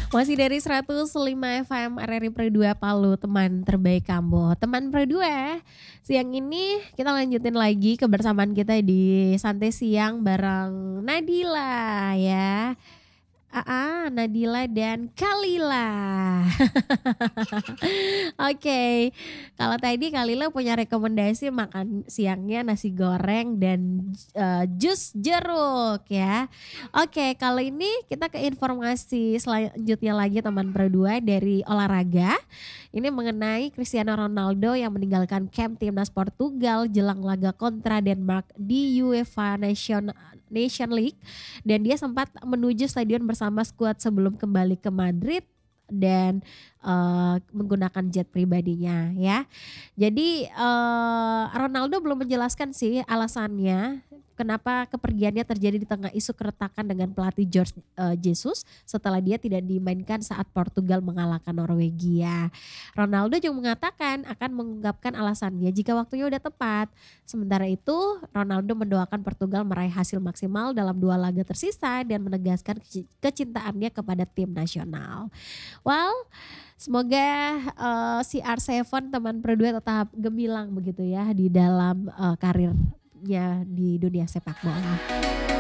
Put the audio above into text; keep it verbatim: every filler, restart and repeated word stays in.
Masih dari seratus lima F M R R I Pro dua Palu, teman terbaik kamu. Teman Pro dua, siang ini kita lanjutin lagi kebersamaan kita di Santai Siang bareng Nadila ya. Aa, Nadila dan Kalila. Oke, kalau tadi Kalila punya rekomendasi makan siangnya nasi goreng dan eh, jus jeruk ya. Oke, kalau ini kita ke informasi selanjutnya lagi teman berdua dari olahraga. Ini mengenai Cristiano Ronaldo yang meninggalkan camp timnas Portugal jelang laga kontra Denmark di UEFA Nation Nation League dan dia sempat menuju stadion bersama skuad sebelum kembali ke Madrid dan eh, menggunakan jet pribadinya ya. Jadi eh, Ronaldo belum menjelaskan sih alasannya kenapa kepergiannya terjadi di tengah isu keretakan dengan pelatih George eh, Jesus setelah dia tidak dimainkan saat Portugal mengalahkan Norwegia. Ronaldo juga mengatakan akan mengungkapkan alasannya jika waktunya udah tepat. Sementara itu Ronaldo mendoakan Portugal meraih hasil maksimal dalam dua laga tersisa dan menegaskan keci- kecintaannya kepada tim nasional. Well, semoga eh, si R tujuh teman berdua tetap gemilang begitu ya di dalam eh, karirnya di dunia sepak bola.